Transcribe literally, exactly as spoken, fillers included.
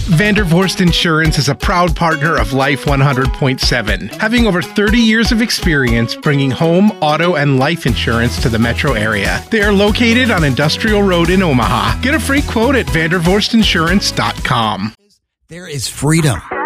Vandervorst Insurance is a proud partner of Life one hundred point seven, having over thirty years of experience bringing home, auto, and life insurance to the metro area. They are located on Industrial Road in Omaha. Get a free quote at vandervorst insurance dot com. There is freedom